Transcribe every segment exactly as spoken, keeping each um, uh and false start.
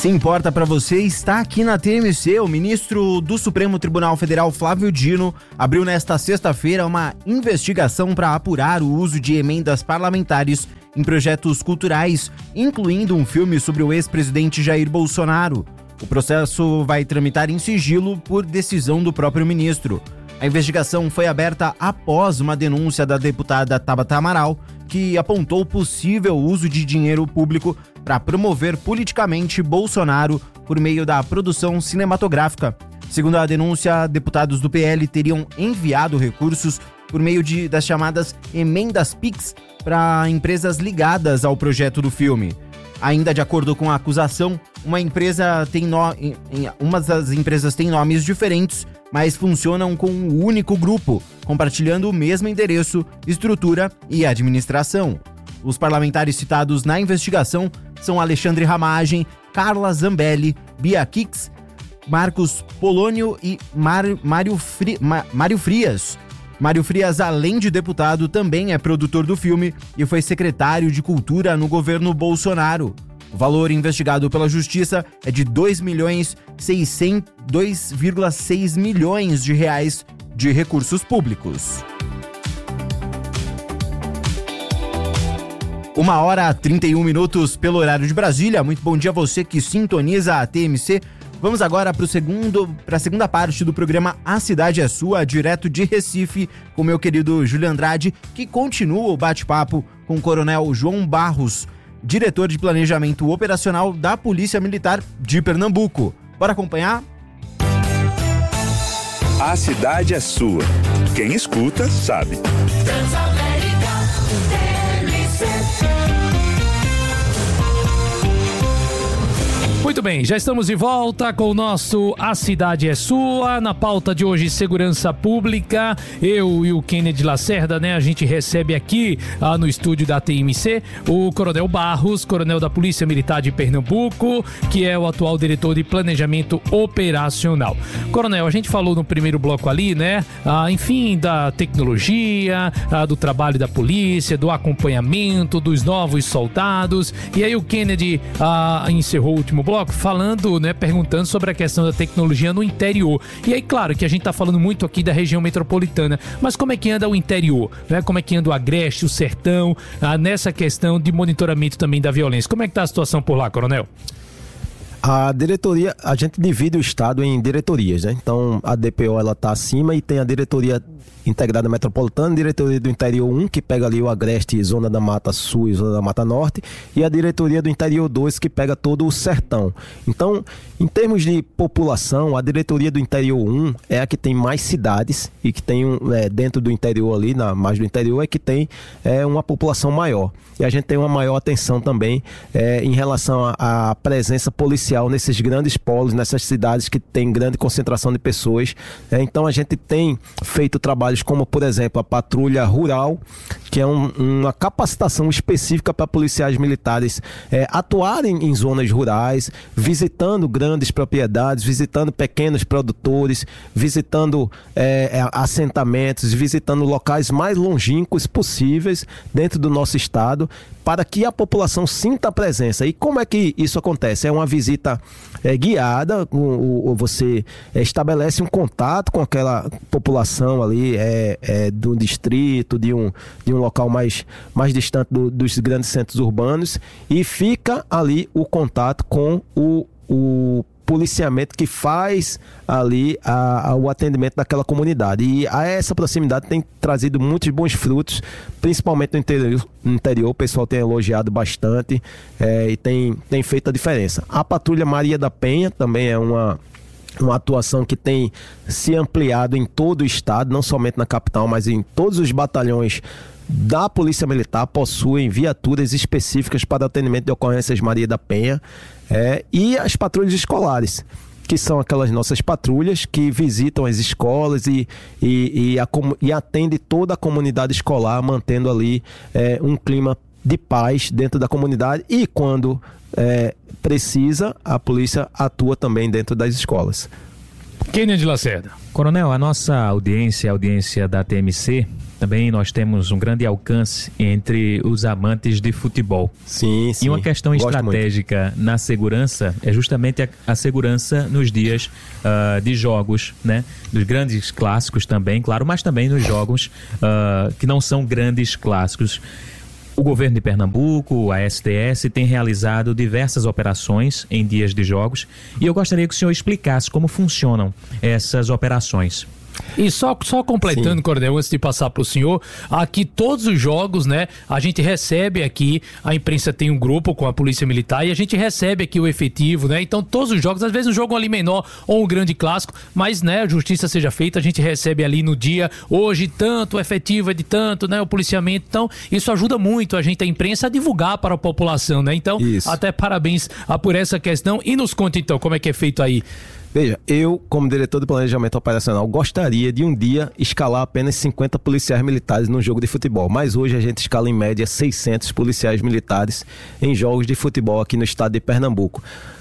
Se importa para você, está aqui na T M C. O ministro do Supremo Tribunal Federal, Flávio Dino, abriu nesta sexta-feira uma investigação para apurar o uso de emendas parlamentares em projetos culturais, incluindo um filme sobre o ex-presidente Jair Bolsonaro. O processo vai tramitar em sigilo por decisão do próprio ministro. A investigação foi aberta após uma denúncia da deputada Tabata Amaral, que apontou possível uso de dinheiro público para promover politicamente Bolsonaro por meio da produção cinematográfica. Segundo a denúncia, deputados do P L teriam enviado recursos por meio de, das chamadas emendas Pix para empresas ligadas ao projeto do filme. Ainda de acordo com a acusação, uma empresa tem no... uma das empresas tem nomes diferentes, mas funcionam com um único grupo, compartilhando o mesmo endereço, estrutura e administração. Os parlamentares citados na investigação são Alexandre Ramagem, Carla Zambelli, Bia Kix, Marcos Polônio e Mar... Mário, Fri... Ma... Mário Frias. Mário Frias, além de deputado, também é produtor do filme e foi secretário de Cultura no governo Bolsonaro. O valor investigado pela Justiça é de dois vírgula seis milhões de reais de recursos públicos. Uma hora e trinta e um minutos pelo horário de Brasília. Muito bom dia a você que sintoniza a T M C. Vamos agora para a segunda parte do programa A Cidade é Sua, direto de Recife, com meu querido Júlio Andrade, que continua o bate-papo com o Coronel João Barros, diretor de Planejamento Operacional da Polícia Militar de Pernambuco. Bora acompanhar? A Cidade é Sua. Quem escuta, sabe. Muito bem, já estamos de volta com o nosso A Cidade é Sua. Na pauta de hoje, segurança pública. Eu e o Kennedy Lacerda, né? A gente recebe aqui ah, no estúdio da T M C o Coronel Barros, coronel da Polícia Militar de Pernambuco, que é o atual diretor de Planejamento Operacional. Coronel, a gente falou no primeiro bloco ali, né? Ah, enfim, da tecnologia, ah, do trabalho da polícia, do acompanhamento dos novos soldados. E aí o Kennedy ah, encerrou o último bloco falando, né, perguntando sobre a questão da tecnologia no interior. E aí, claro que a gente tá falando muito aqui da região metropolitana, mas como é que anda o interior, né? Como é que anda o Agreste, o Sertão, ah, nessa questão de monitoramento também da violência? Como é que tá a situação por lá, Coronel? A diretoria, a gente divide o estado em diretorias, né? Então a D P O ela tá acima e tem a diretoria integrada metropolitana, diretoria do interior um, que pega ali o Agreste, Zona da Mata Sul e Zona da Mata Norte, e a diretoria do interior dois, que pega todo o Sertão. Então, em termos de população, a diretoria do interior um é a que tem mais cidades e que tem, é, dentro do interior ali, na mais do interior, é que tem é, uma população maior. E a gente tem uma maior atenção também é, em relação à presença policial nesses grandes polos, nessas cidades que tem grande concentração de pessoas. É, então a gente tem feito trabalhos como, por exemplo, a patrulha rural, que é um, uma capacitação específica para policiais militares é, atuarem em zonas rurais, visitando grandes propriedades, visitando pequenos produtores, visitando é, assentamentos, visitando locais mais longínquos possíveis dentro do nosso estado, para que a população sinta a presença. E como é que isso acontece? É uma visita é, guiada, o, o, você é, estabelece um contato com aquela população ali é, é, do distrito, de um, de um local mais, mais distante do, dos grandes centros urbanos, e fica ali o contato com o, o policiamento que faz ali a, a, o atendimento daquela comunidade. E a essa proximidade tem trazido muitos bons frutos, principalmente no interior, no interior o pessoal tem elogiado bastante é, e tem, tem feito a diferença. A Patrulha Maria da Penha também é uma uma atuação que tem se ampliado em todo o estado, não somente na capital, mas em todos os batalhões da Polícia Militar possuem viaturas específicas para atendimento de ocorrências Maria da Penha, é, e as patrulhas escolares, que são aquelas nossas patrulhas que visitam as escolas e, e, e, a, e atendem toda a comunidade escolar, mantendo ali é, um clima de paz dentro da comunidade, e quando é, precisa, a polícia atua também dentro das escolas. Kennedy Lacerda. Coronel, a nossa audiência, a audiência da T M C, também nós temos um grande alcance entre os amantes de futebol. Sim, sim. E uma questão Gosto estratégica muito. na segurança é justamente a, a segurança nos dias uh, de jogos, né? Dos grandes clássicos também, claro, mas também nos jogos uh, que não são grandes clássicos. O governo de Pernambuco, a S T S, tem realizado diversas operações em dias de jogos e eu gostaria que o senhor explicasse como funcionam essas operações. E só, só completando, Sim. Coronel, antes de passar para o senhor, aqui todos os jogos, né, a gente recebe aqui, a imprensa tem um grupo com a Polícia Militar e a gente recebe aqui o efetivo, né, então todos os jogos, às vezes um jogo ali menor ou um grande clássico, mas, né, a justiça seja feita, a gente recebe ali no dia, hoje tanto, o efetivo é de tanto, né, o policiamento, então isso ajuda muito a gente, a imprensa, a divulgar para a população, né, então isso. Até parabéns a, por essa questão e nos conta então como é que é feito aí. Veja, eu, como diretor de planejamento operacional, gostaria de um dia escalar apenas cinquenta policiais militares num jogo de futebol, mas hoje a gente escala em média seiscentos policiais militares em jogos de futebol aqui no estado de Pernambuco.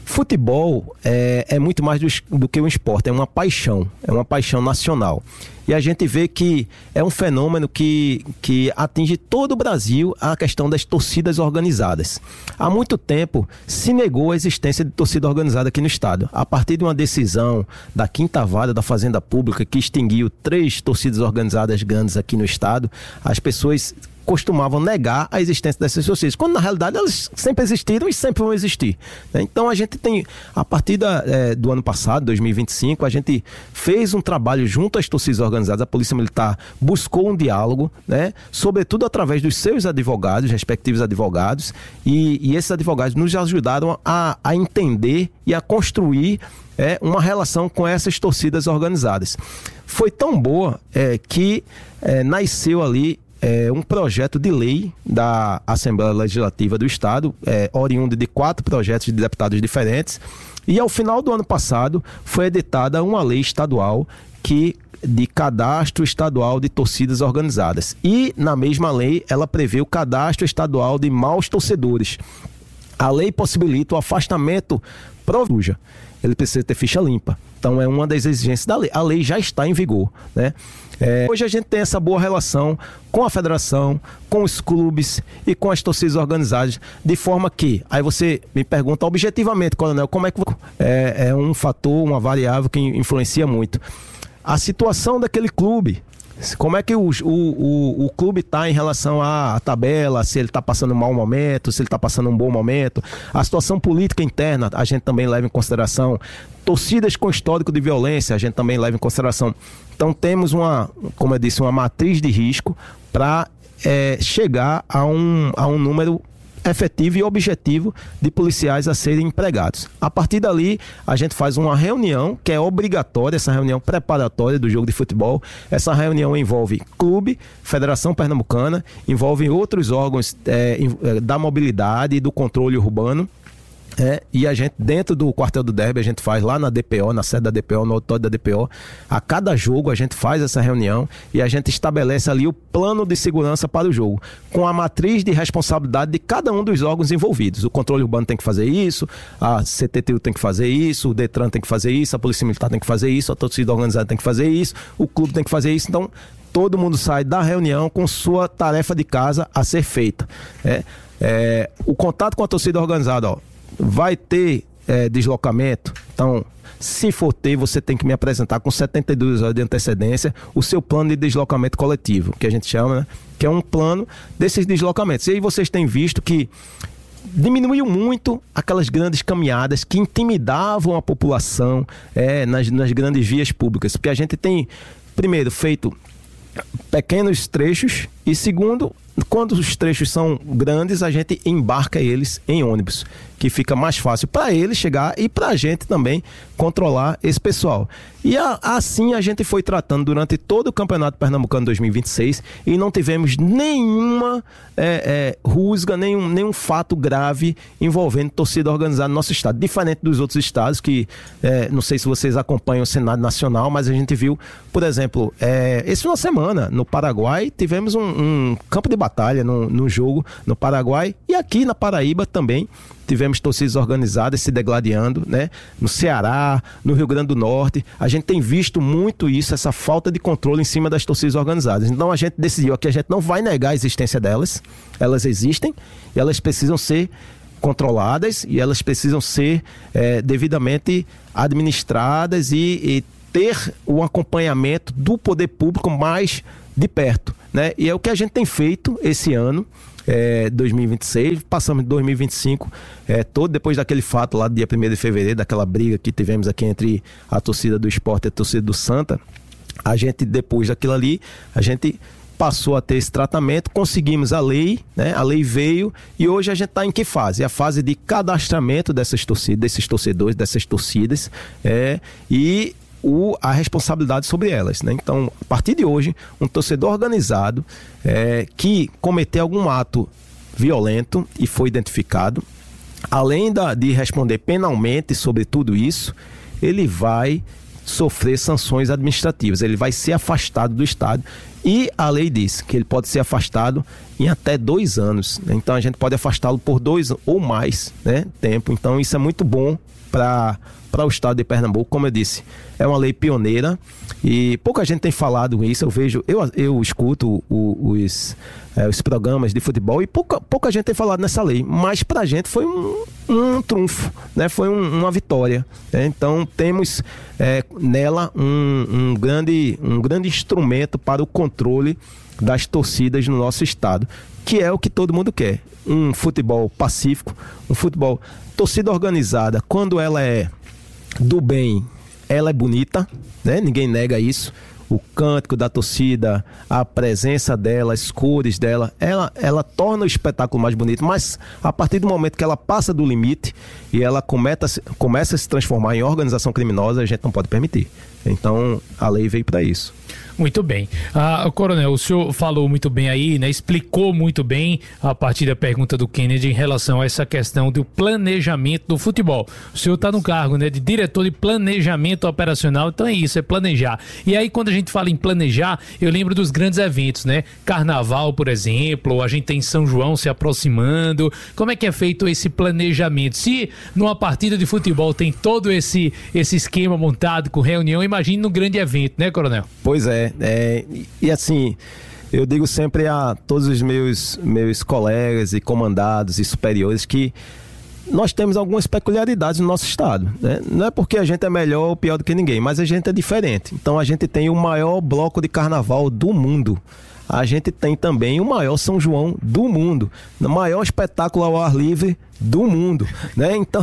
Futebol é, é muito mais do, do que um esporte, é uma paixão, é uma paixão nacional. E a gente vê que é um fenômeno que, que atinge todo o Brasil, a questão das torcidas organizadas. Há muito tempo se negou a existência de torcida organizada aqui no estado. A partir de uma decisão da quinta vara da Fazenda Pública, que extinguiu três torcidas organizadas grandes aqui no estado, as pessoas costumavam negar a existência dessas torcidas, quando na realidade elas sempre existiram e sempre vão existir, né? Então a gente tem, a partir da, é, do ano passado, dois mil e vinte e cinco, a gente fez um trabalho junto às torcidas organizadas, a Polícia Militar buscou um diálogo, né? Sobretudo através dos seus advogados, respectivos advogados, e, e esses advogados nos ajudaram a, a entender e a construir é, uma relação com essas torcidas organizadas. Foi tão boa é, que é, nasceu ali É um projeto de lei da Assembleia Legislativa do Estado, é, oriundo de quatro projetos de deputados diferentes, e ao final do ano passado foi editada uma lei estadual que, de cadastro estadual de torcidas organizadas. E na mesma lei ela prevê o cadastro estadual de maus torcedores. A lei possibilita o afastamento profuja. Ele precisa ter ficha limpa. Então é uma das exigências da lei. A lei já está em vigor, né? É, hoje a gente tem essa boa relação com a federação, com os clubes e com as torcidas organizadas, de forma que, aí você me pergunta objetivamente, Coronel, como é que é, é um fator, uma variável que influencia muito. A situação daquele clube, como é que o, o, o, o clube está em relação à tabela, se ele está passando um mau momento, se ele está passando um bom momento, a situação política interna a gente também leva em consideração, torcidas com histórico de violência a gente também leva em consideração. Então temos uma, como eu disse, uma matriz de risco para é, chegar a um, a um número efetivo e objetivo de policiais a serem empregados. A partir dali, a gente faz uma reunião que é obrigatória, essa reunião preparatória do jogo de futebol. Essa reunião envolve clube, Federação Pernambucana, envolve outros órgãos é, da mobilidade e do controle urbano. É, e a gente, dentro do quartel do Derby, a gente faz lá na D P O, na sede da D P O, no auditório da D P O, a cada jogo a gente faz essa reunião e a gente estabelece ali o plano de segurança para o jogo, com a matriz de responsabilidade de cada um dos órgãos envolvidos. O controle urbano tem que fazer isso, a C T T U tem que fazer isso, o Detran tem que fazer isso, a Polícia Militar tem que fazer isso, a torcida organizada tem que fazer isso, o clube tem que fazer isso. Então todo mundo sai da reunião com sua tarefa de casa a ser feita. É, é, o contato com a torcida organizada, ó, vai ter é, deslocamento, então se for ter, você tem que me apresentar com setenta e duas horas de antecedência o seu plano de deslocamento coletivo, que a gente chama, né? Que é um plano desses deslocamentos. E aí vocês têm visto que diminuiu muito aquelas grandes caminhadas que intimidavam a população é, nas, nas grandes vias públicas, porque a gente tem, primeiro, feito pequenos trechos e, segundo, quando os trechos são grandes, a gente embarca eles em ônibus, que fica mais fácil para eles chegar e para a gente também controlar esse pessoal. E a, assim a gente foi tratando durante todo o Campeonato Pernambucano dois mil e vinte e seis e não tivemos nenhuma é, é, rusga, nenhum, nenhum fato grave envolvendo torcida organizada no nosso estado. Diferente dos outros estados que, é, não sei se vocês acompanham o Senado Nacional, mas a gente viu, por exemplo, é, esse final de semana, no Paraguai, tivemos um, um campo de batalha no, no jogo no Paraguai, e aqui na Paraíba também tivemos torcidas organizadas se degladiando, né? No Ceará, no Rio Grande do Norte, a gente tem visto muito isso, essa falta de controle em cima das torcidas organizadas. Então a gente decidiu que a gente não vai negar a existência delas, elas existem e elas precisam ser controladas e elas precisam ser é, devidamente administradas e, e ter o acompanhamento do poder público mais de perto, né? E é o que a gente tem feito esse ano, é, dois mil e vinte e seis, passamos de dois mil e vinte e cinco, é, todo depois daquele fato lá do dia primeiro de fevereiro, daquela briga que tivemos aqui entre a torcida do Sport e a torcida do Santa, a gente, depois daquilo ali, a gente passou a ter esse tratamento, conseguimos a lei, né? A lei veio e hoje a gente está em que fase? A fase de cadastramento dessas torcidas, desses torcedores, dessas torcidas, é, e o, a responsabilidade sobre elas, né? Então, a partir de hoje, um torcedor organizado é, que cometeu algum ato violento e foi identificado, além da, de responder penalmente sobre tudo isso, ele vai sofrer sanções administrativas, ele vai ser afastado do estádio. E a lei diz que ele pode ser afastado em até dois anos, né? Então a gente pode afastá-lo por dois ou mais, né, tempo. Então isso é muito bom para para o estado de Pernambuco. Como eu disse, é uma lei pioneira e pouca gente tem falado isso. Eu vejo, eu, eu escuto o, os, é, os programas de futebol e pouca, pouca gente tem falado nessa lei, mas para a gente foi um, um trunfo, né? Foi um, uma vitória, né? Então temos é, nela um, um, grande, um grande instrumento para o controle das torcidas no nosso estado, que é o que todo mundo quer. Um futebol pacífico, um futebol, torcida organizada, quando ela é do bem, ela é bonita, né? Ninguém nega isso. O cântico da torcida, a presença dela, as cores dela, ela, ela torna o espetáculo mais bonito, mas a partir do momento que ela passa do limite e ela começa, começa a se transformar em organização criminosa, a gente não pode permitir. Então a lei veio para isso. Muito bem. Ah, Coronel, o senhor falou muito bem aí, né? Explicou muito bem a partir da pergunta do Kennedy em relação a essa questão do planejamento do futebol. O senhor está no cargo, né, de diretor de planejamento operacional, então é isso, é planejar. E aí quando a gente fala em planejar, eu lembro dos grandes eventos, né? Carnaval, por exemplo, a gente tem São João se aproximando. Como é que é feito esse planejamento? Se numa partida de futebol tem todo esse, esse esquema montado com reunião, imagine no grande evento, né, Coronel? Pois é. É, e assim, eu digo sempre a todos os meus, meus colegas e comandados e superiores que nós temos algumas peculiaridades no nosso estado, né? Não é porque a gente é melhor ou pior do que ninguém, mas a gente é diferente. Então a gente tem o maior bloco de carnaval do mundo. A gente tem também o maior São João do mundo, o maior espetáculo ao ar livre do mundo, né? Então,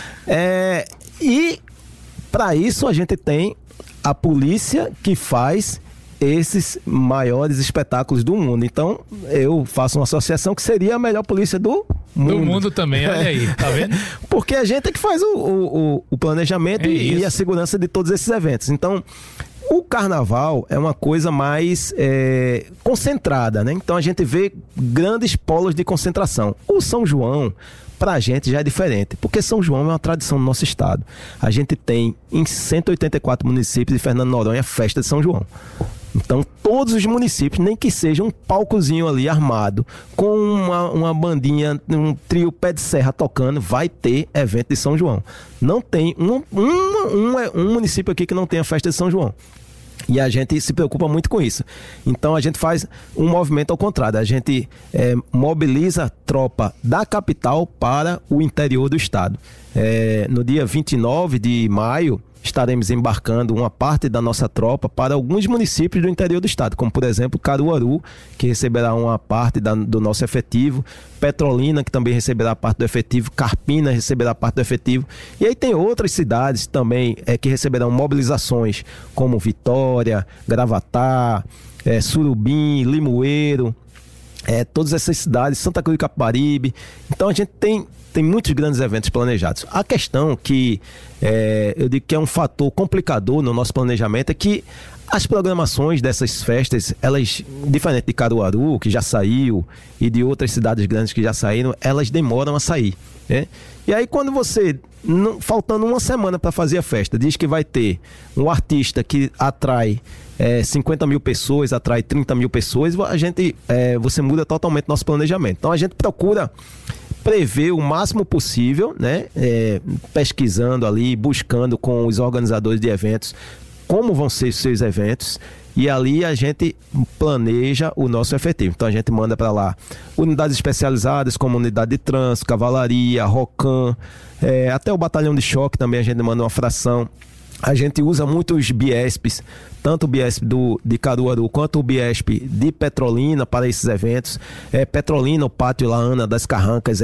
é, e para isso a gente tem a polícia que faz esses maiores espetáculos do mundo. Então, eu faço uma associação que seria a melhor polícia do mundo. Do mundo também, olha aí, tá vendo? Porque a gente é que faz o, o, o planejamento é e, e a segurança de todos esses eventos. Então, o carnaval é uma coisa mais é, concentrada, né? Então, a gente vê grandes polos de concentração. O São João, pra gente já é diferente, porque São João é uma tradição do nosso estado. A gente tem em cento e oitenta e quatro municípios de Fernando de Noronha a festa de São João. Então todos os municípios, nem que seja um palcozinho ali armado, com uma, uma bandinha, um trio pé de serra tocando, vai ter evento de São João. Não tem um, um, um, um município aqui que não tenha festa de São João. E a gente se preocupa muito com isso. Então a gente faz um movimento ao contrário. A gente é, mobiliza a tropa da capital para o interior do estado. É, no dia vinte e nove de maio, estaremos embarcando uma parte da nossa tropa para alguns municípios do interior do estado, como por exemplo Caruaru, que receberá uma parte da, do nosso efetivo, Petrolina, que também receberá parte do efetivo, Carpina receberá parte do efetivo, e aí tem outras cidades também é, que receberão mobilizações, como Vitória, Gravatá, é, Surubim, Limoeiro, é, todas essas cidades, Santa Cruz do Capibaribe. Então a gente tem Tem muitos grandes eventos planejados. A questão que é, eu digo que é um fator complicador no nosso planejamento é que As programações dessas festas, elas, diferente de Caruaru, que já saiu, e de outras cidades grandes que já saíram, elas demoram a sair, né? E aí quando você, não, faltando uma semana para fazer a festa, diz que vai ter um artista que atrai é, cinquenta mil pessoas, atrai trinta mil pessoas, a gente, é, você muda totalmente nosso planejamento. Então a gente procura prever o máximo possível, né? É, pesquisando ali, buscando com os organizadores de eventos como vão ser os seus eventos, e ali a gente planeja o nosso efetivo. Então a gente manda para lá unidades especializadas como unidade de trânsito, cavalaria, ROCAM, é, até o batalhão de choque também a gente manda uma fração. A gente usa muito os Biesps, tanto o Biesp do, de Caruaru quanto o Biesp de Petrolina para esses eventos. É, Petrolina, o Pátio La Ana das Carrancas,